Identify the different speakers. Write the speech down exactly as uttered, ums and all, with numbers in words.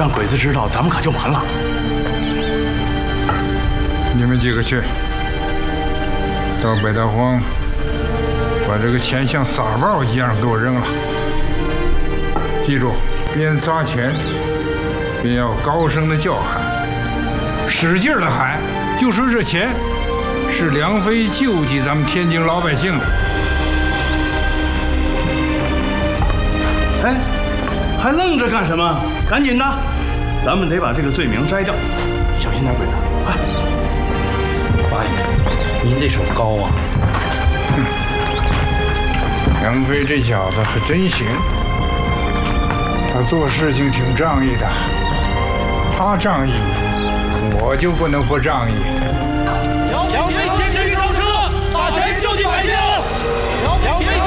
Speaker 1: 让鬼子知道，咱们可就完了。
Speaker 2: 你们几个去，到北大荒，把这个钱像撒帽一样给我扔了。记住，边砸钱，边要高声的叫喊，使劲的喊，就说这钱是梁飞救济咱们天津老百姓的。
Speaker 1: 哎，还愣着干什么？赶紧的，咱们得把这个罪名摘掉。小心点，鬼子！快！
Speaker 3: 八爷，您这手高啊！
Speaker 2: 哼，梁飞这小子可真行，他做事情挺仗义的。他仗义，我就不能不仗义。
Speaker 4: 梁飞坚持运钞车，撒钱救济百姓。梁飞。